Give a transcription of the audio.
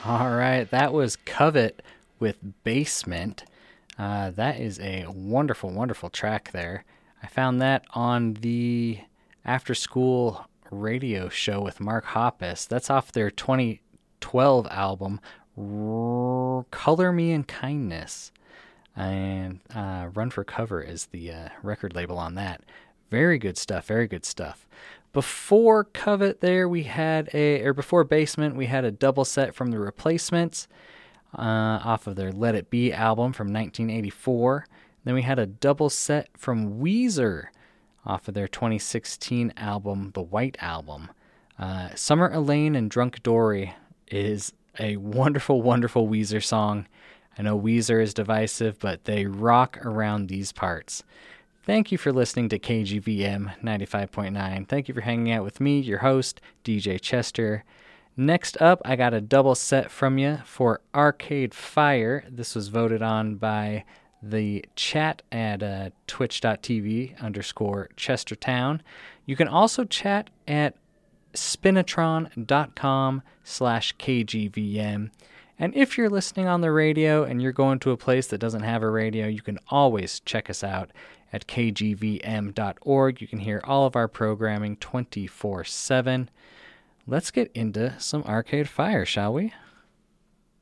All right, that was Covet with Basement. That is a wonderful, wonderful track there. I found that on the after school radio show with Mark Hoppus. That's off their 2012 album, Color Me in Kindness. And Run for Cover is the record label on that. Very good stuff, very good stuff. Before Covet there, before Basement, we had a double set from The Replacements off of their Let It Be album from 1984. Then we had a double set from Weezer off of their 2016 album, The White Album. Summer Elaine and Drunk Dory is a wonderful, wonderful Weezer song. I know Weezer is divisive, but they rock around these parts. Thank you for listening to KGVM 95.9. Thank you for hanging out with me, your host, DJ Chester. Next up, I got a double set from you for Arcade Fire. This was voted on by the chat at twitch.tv/Chestertown. You can also chat at spinatron.com/KGVM. And if you're listening on the radio and you're going to a place that doesn't have a radio, you can always check us out at kgvm.org. You can hear all of our programming 24/7. Let's get into some Arcade Fire, shall we?